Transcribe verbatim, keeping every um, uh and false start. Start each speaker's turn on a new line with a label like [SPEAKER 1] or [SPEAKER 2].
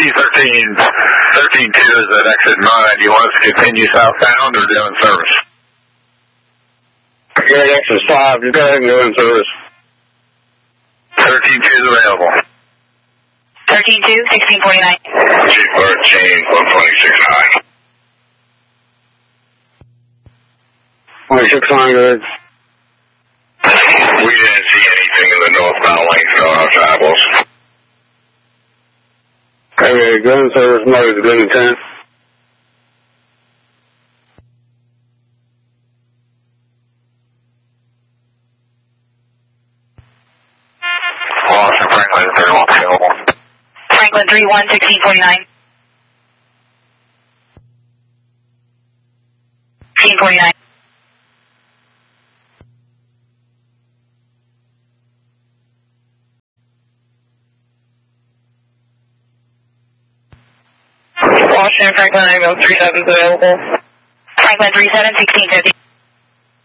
[SPEAKER 1] thirteen, thirteen two is at exit nine. Do you want us to continue southbound or doing service?
[SPEAKER 2] You're at exit five. You go ahead and go in service.
[SPEAKER 1] thirteen two is available.
[SPEAKER 3] thirteen two, sixteen forty-nine.
[SPEAKER 1] thirteen, one twenty-six nine.
[SPEAKER 2] twenty-six nine, good.
[SPEAKER 1] We didn't see anything in the northbound lane going on travels.
[SPEAKER 2] Okay, go in service mode, good intent.
[SPEAKER 1] Boston Franklin is very well available.
[SPEAKER 3] Franklin three one, sixteen forty-nine. sixteen forty-nine. Washington Franklin ambulance three seven is available. Franklin three seven, sixteen fifty.